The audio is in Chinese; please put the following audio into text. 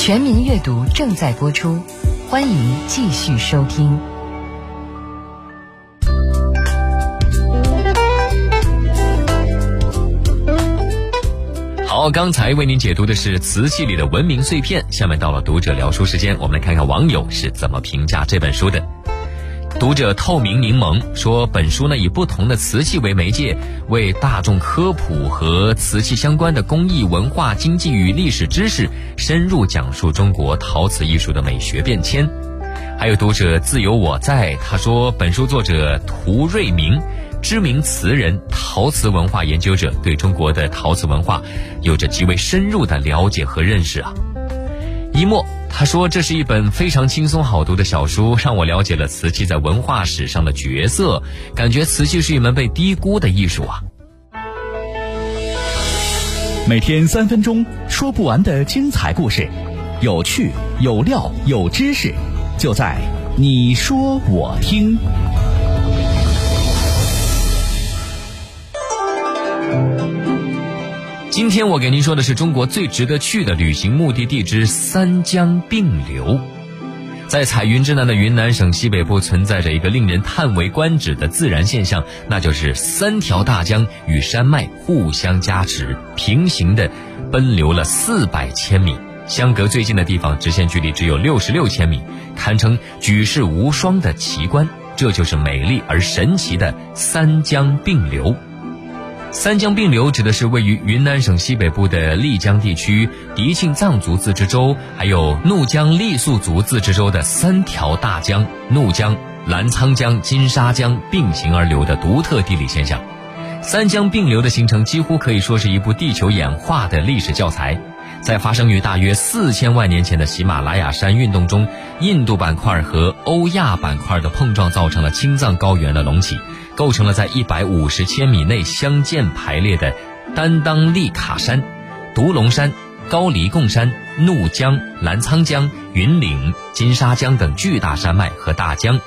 全民阅读正在播出，欢迎继续收听。 好，刚才为您解读的是瓷器里的文明碎片，下面到了读者聊书时间，我们来看看网友是怎么评价这本书的。读者透明柠檬说，本书呢以不同的瓷器为媒介，为大众科普和瓷器相关的工艺、文化、经济与历史知识，深入讲述中国陶瓷艺术的美学变迁。还有读者自由我在，他说本书作者涂瑞明，知名瓷人、陶瓷文化研究者，对中国的陶瓷文化有着极为深入的了解和认识啊。一墨他说，这是一本非常轻松好读的小书，让我了解了瓷器在文化史上的角色，感觉瓷器是一门被低估的艺术啊。 每天3分钟，说不完的精彩故事，有趣有料有知识，就在你说我听。 今天我给您说的是中国最值得去的旅行目的地之三江并流。在彩云之南的云南省西北部存在着一个令人叹为观止的自然现象，那就是3条大江与山脉互相加持，平行的奔流了400千米，相隔最近的地方直线距离只有66千米，堪称举世无双的奇观。这就是美丽而神奇的三江并流。三江并流指的是位于云南省西北部的丽江地区、迪庆藏族自治州还有怒江傈僳族自治州的3条大江怒江、澜沧江、金沙江并行而流的独特地理现象。三江并流的形成几乎可以说是一部地球演化的历史教材。在发生于大约4000万年前的喜马拉雅山运动中，印度板块和欧亚板块的碰撞造成了青藏高原的隆起，构成了在150千米内相间排列的丹当利卡山、独龙山、高黎贡山、怒江、澜沧江、云岭、金沙江等巨大山脉和大江